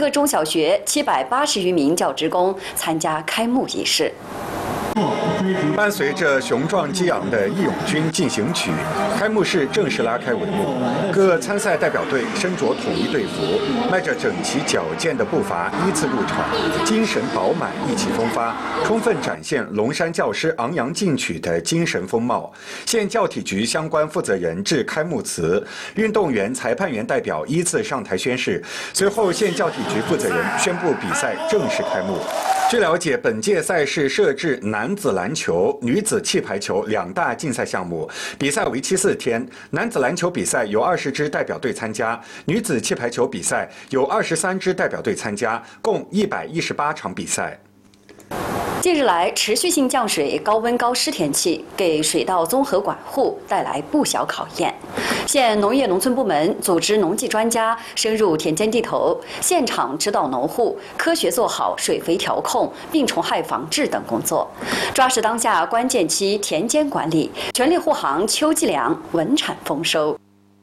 科中小学780余名教职工参加开幕仪式。 伴随着雄壮激昂的《义勇军进行曲》，开幕式正式拉开帷幕。各参赛代表队身着统一队服，迈着整齐矫健的步伐依次入场，精神饱满，意气风发，充分展现龙山教师昂扬进取的精神风貌。县教体局相关负责人致开幕词，运动员、裁判员代表依次上台宣誓。随后，县教体局负责人宣布比赛正式开幕。 据了解，本届赛事设置男子篮球、女子气排球2大竞赛项目，比赛为期4天。男子篮球比赛有20支代表队参加，女子气排球比赛有23支代表队参加，共118场比赛。 近日来，持续性降水、高温高湿天气给水稻综合管护带来不小考验。县农业农村部门组织农技专家深入田间地头，现场指导农户科学做好水肥调控、病虫害防治等工作，抓实当下关键期田间管理，全力护航秋季粮稳产丰收。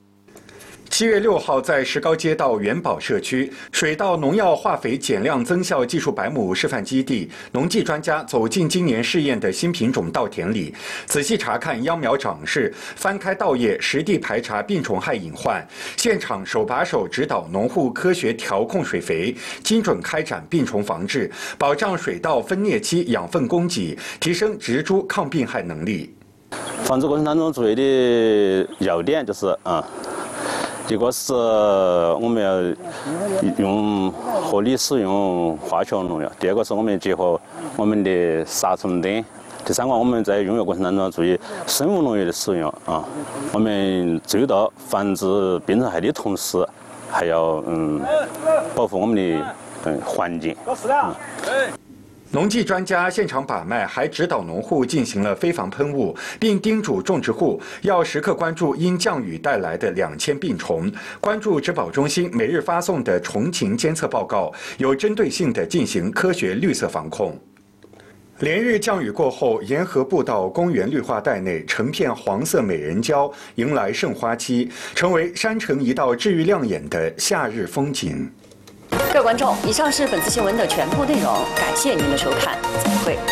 7月6号，在石膏街道元宝社区水稻农药化肥减量增效技术百亩示范基地，农技专家走进今年试验的新品种稻田里，仔细查看秧苗长势，翻开稻叶，实地排查病虫害隐患，现场手把手指导农户科学调控水肥，精准开展病虫防治，保障水稻分蘖期养分供给，提升植株抗病害能力。 防治过程当中注意的要点就是一个是我们要合理使用化学农药，第二个是我们结合我们的杀虫灯，第三个我们在用药过程当中注意生物农药的使用我们注意到防治病虫害的同时，还要保护我们的环境。 农技专家现场把脉，还指导农户进行了飞防喷雾，并叮嘱种植户要时刻关注因降雨带来的2000病虫，关注植保中心每日发送的虫情监测报告，有针对性地进行科学绿色防控。连日降雨过后，沿河步道、公园绿化带内成片黄色美人蕉，迎来盛花期，成为山城一道治愈亮眼的夏日风景。 各位观众，以上是本次新闻的全部内容，感谢您的收看，再会。